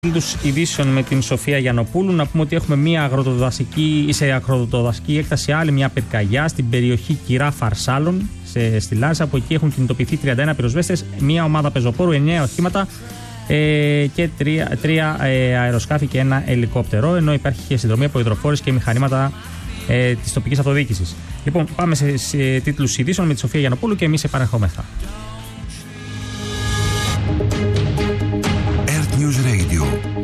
Τους ειδήσεων με την Σοφία Γιαννοπούλου. Να πούμε ότι έχουμε σε αγροτοδασική έκταση άλλη μια πυρκαγιά στην περιοχή Κυρά Φαρσάλων στη Λάρισα. Από εκεί έχουν κινητοποιηθεί 31 πυροσβέστες, μια ομάδα πεζοπόρου, 9 οχήματα και 3 αεροσκάφη και ένα ελικόπτερο. Ενώ υπάρχει και συνδρομή από υδροφόρες και μηχανήματα της τοπικής αυτοδιοίκησης. Λοιπόν, πάμε σε τίτλους ειδήσεων με τη Σοφία Γιαννοπούλου και εμείς επανερχόμεθα.